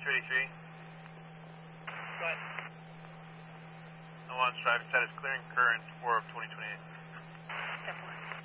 283. Go ahead. No one's driving status clearing current 4 of 2028. Step 1.